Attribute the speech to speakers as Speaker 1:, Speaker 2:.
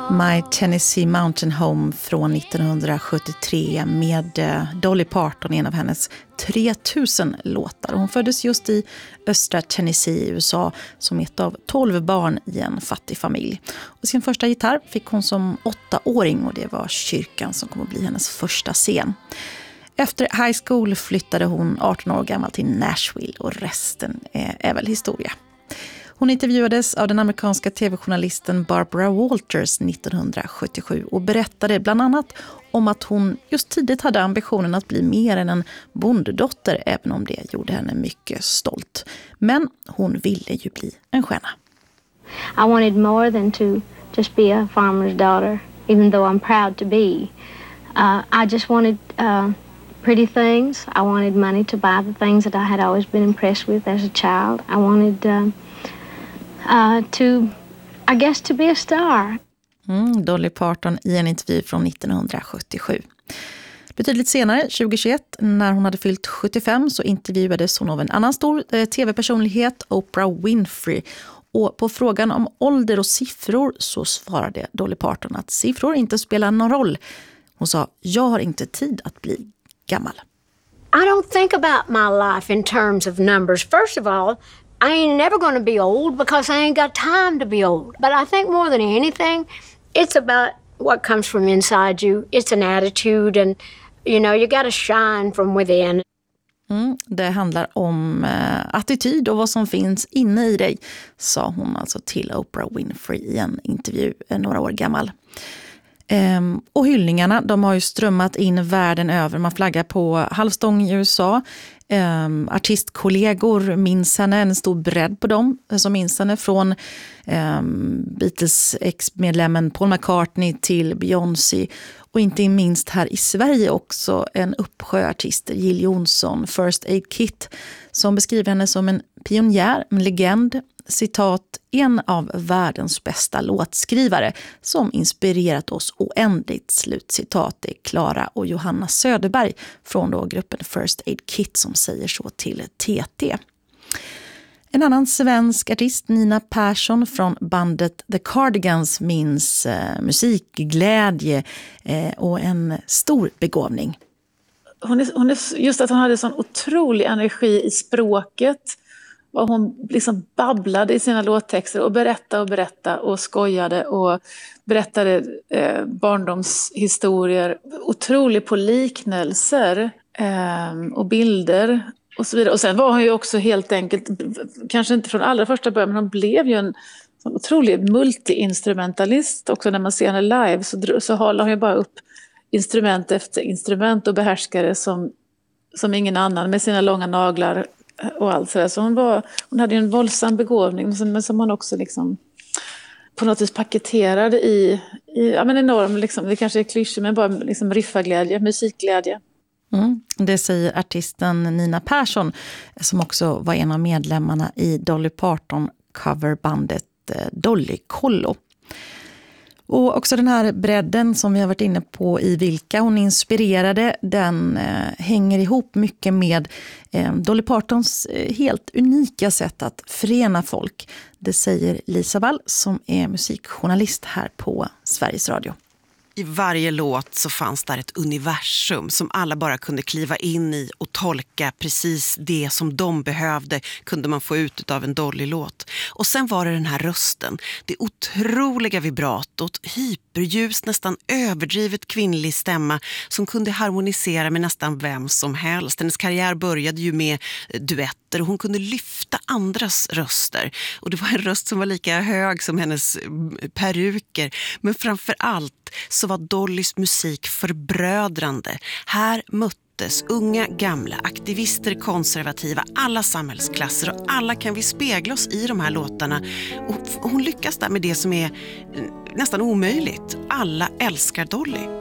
Speaker 1: My Tennessee Mountain Home från 1973 med Dolly Parton, en av hennes 3000 låtar. Hon föddes just i östra Tennessee i USA som ett av 12 barn i en fattig familj. Och sin första gitarr fick hon som 8-åring och det var kyrkan som kom att bli hennes första scen. Efter high school flyttade hon 18 år gammal till Nashville och resten är väl historia. Hon intervjuades av den amerikanska tv-journalisten Barbara Walters 1977 och berättade bland annat om att hon just tidigt hade ambitionen att bli mer än en bondedotter, även om det gjorde henne mycket stolt. Men hon ville ju bli en stjärna.
Speaker 2: I wanted more than to just be a farmer's daughter, even though I'm proud to be. I just wanted pretty things. I wanted money to buy the things that I had always been impressed with as a child. I wanted to be a star.
Speaker 1: Dolly Parton i en intervju från 1977. Betydligt senare, 2021, när hon hade fyllt 75 så intervjuades hon av en annan stor tv-personlighet, Oprah Winfrey. Och på frågan om ålder och siffror så svarade Dolly Parton att siffror inte spelar någon roll. Hon sa, jag har inte tid att bli gammal.
Speaker 3: I don't think about my life in terms of numbers. First of all, I ain't never going to be old because I ain't got time to be old. But I think more than anything, it's about what comes from inside you. It's an attitude and, you got to shine from within.
Speaker 1: Det handlar om attityd och vad som finns inne i dig, sa hon alltså till Oprah Winfrey i en intervju några år gammal. Och hyllningarna, de har ju strömmat in världen över. Man flaggar på halvstång i USA. Artistkollegor minns henne, en stor bredd på dem som minns henne, från Beatles ex-medlemmen Paul McCartney till Beyoncé, och inte minst här i Sverige också en uppsjö artister, Jill Johnson, First Aid Kit, som beskriver henne som en pionjär, en legend, citat, en av världens bästa låtskrivare som inspirerat oss oändligt, slutcitat. Det är Clara och Johanna Söderberg från då gruppen First Aid Kit som säger så till TT. En annan svensk artist, Nina Persson från bandet The Cardigans, minns musikglädje och en stor begåvning.
Speaker 4: Hon är just att hon hade sån otrolig energi i språket. Och hon liksom babblade i sina låttexter och berättade och skojade och berättade barndomshistorier. Otroligt på liknelser och bilder och så vidare. Och sen var hon ju också helt enkelt, kanske inte från allra första början, men hon blev ju en otrolig multi-instrumentalist. Också när man ser henne live så håller hon ju bara upp instrument efter instrument och behärskare som ingen annan, med sina långa naglar och allt sådär. Så hon hade ju en våldsam begåvning, men som hon också liksom på något vis paketerade i men enorm, liksom, det kanske är klyschor, men bara liksom riffaglädje, musikglädje.
Speaker 1: Det säger artisten Nina Persson, som också var en av medlemmarna i Dolly Parton coverbandet Dolly Kollo. Och också den här bredden som vi har varit inne på i vilka hon inspirerade, den hänger ihop mycket med Dolly Partons helt unika sätt att förena folk. Det säger Lisa Wall som är musikjournalist här på Sveriges Radio.
Speaker 5: I varje låt så fanns där ett universum som alla bara kunde kliva in i och tolka precis det som de behövde, kunde man få ut av en Dolly-låt. Och sen var det den här rösten, det otroliga vibratot, hyperljus, nästan överdrivet kvinnlig stämma som kunde harmonisera med nästan vem som helst. Hennes karriär började ju med duetter och hon kunde lyfta andras röster. Och det var en röst som var lika hög som hennes peruker. Men framför allt så var Dollys musik förbrödrande. Här möttes unga, gamla, aktivister, konservativa, alla samhällsklasser, och alla kan vi spegla oss i de här låtarna. Och hon lyckas där med det som är nästan omöjligt. Alla älskar Dolly.